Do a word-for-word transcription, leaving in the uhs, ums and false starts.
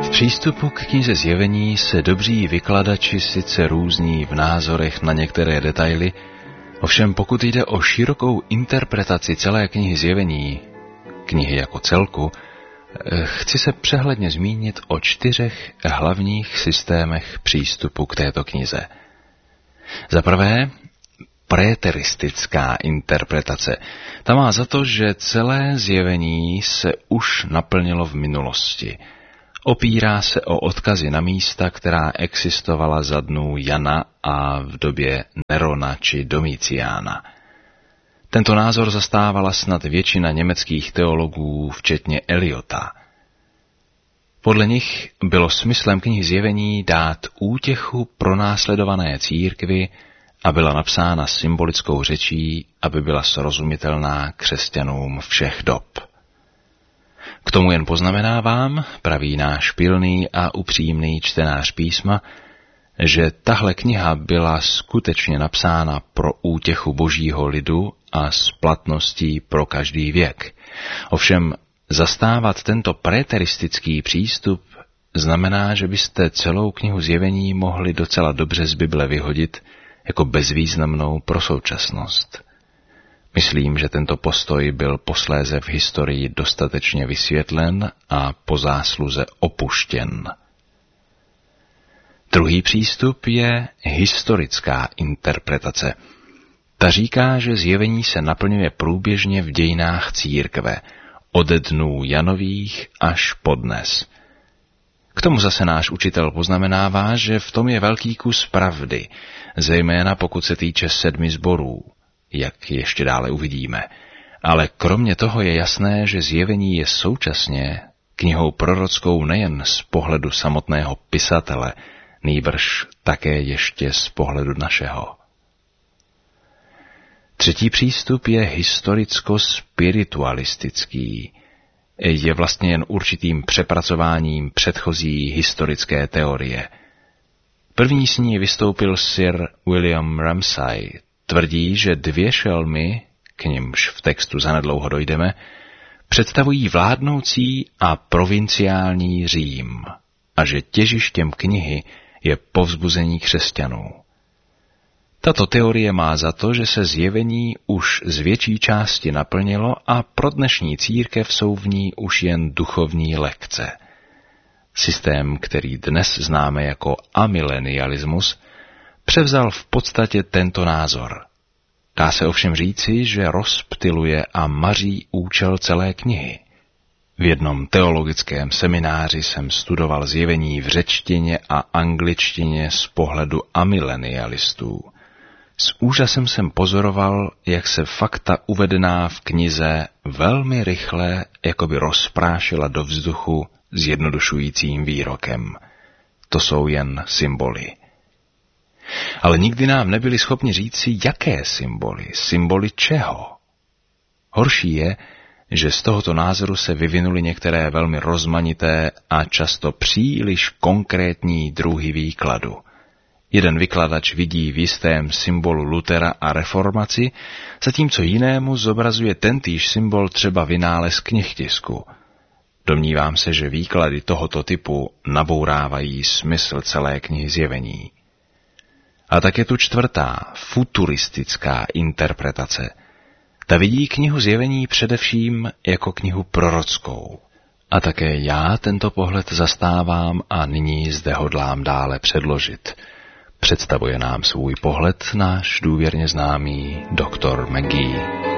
V přístupu k knize Zjevení se dobří vykladači sice různí v názorech na některé detaily, ovšem pokud jde o širokou interpretaci celé knihy Zjevení, knihy jako celku, chci se přehledně zmínit o čtyřech hlavních systémech přístupu k této knize. Za prvé, préteristická interpretace. Ta má za to, že celé Zjevení se už naplnilo v minulosti. Opírá se o odkazy na místa, která existovala za dnů Jana a v době Nerona či Domiciána. Tento názor zastávala snad většina německých teologů, včetně Eliota. Podle nich bylo smyslem knihy Zjevení dát útěchu pronásledované církvi a byla napsána symbolickou řečí, aby byla srozumitelná křesťanům všech dob. K tomu jen poznamenávám, praví náš pilný a upřímný čtenář písma, že tahle kniha byla skutečně napsána pro útěchu božího lidu a s platností pro každý věk. Ovšem zastávat tento préteristický přístup znamená, že byste celou knihu Zjevení mohli docela dobře z Bible vyhodit jako bezvýznamnou pro současnost. Myslím, že tento postoj byl posléze v historii dostatečně vysvětlen a po zásluze opuštěn. Druhý přístup je historická interpretace. Ta říká, že Zjevení se naplňuje průběžně v dějinách církve, od dnů Janových až po dnes. K tomu zase náš učitel poznamenává, že v tom je velký kus pravdy, zejména pokud se týče sedmi sborů, jak ještě dále uvidíme. Ale kromě toho je jasné, že Zjevení je současně knihou prorockou nejen z pohledu samotného pisatele, nýbrž také ještě z pohledu našeho. Třetí přístup je historicko-spiritualistický. Je vlastně jen určitým přepracováním předchozí historické teorie. První s ní vystoupil Sir William Ramsay. Tvrdí, že dvě šelmy, k nimž v textu zanedlouho dojdeme, představují vládnoucí a provinciální Řím a že těžištěm knihy je povzbuzení křesťanů. Tato teorie má za to, že se Zjevení už z větší části naplnilo a pro dnešní církev jsou v ní už jen duchovní lekce. Systém, který dnes známe jako amilenialismus, převzal v podstatě tento názor. Dá se ovšem říci, že rozptyluje a maří účel celé knihy. V jednom teologickém semináři jsem studoval Zjevení v řečtině a angličtině z pohledu amilenialistů. S úžasem jsem pozoroval, jak se fakta uvedená v knize velmi rychle jakoby rozprášila do vzduchu zjednodušujícím výrokem. To jsou jen symboly. Ale nikdy nám nebyli schopni říci, jaké symboly, symboly čeho. Horší je, že z tohoto názoru se vyvinuly některé velmi rozmanité a často příliš konkrétní druhy výkladu. Jeden vykladač vidí v jistém symbolu Lutera a reformaci, zatímco jinému zobrazuje tentýž symbol třeba vynález knihtisku. Domnívám se, že výklady tohoto typu nabourávají smysl celé knihy Zjevení. A tak je tu čtvrtá, futuristická interpretace. Ta vidí knihu Zjevení především jako knihu prorockou. A také já tento pohled zastávám a nyní zde hodlám dále předložit. Představuje nám svůj pohled náš důvěrně známý doktor McGee.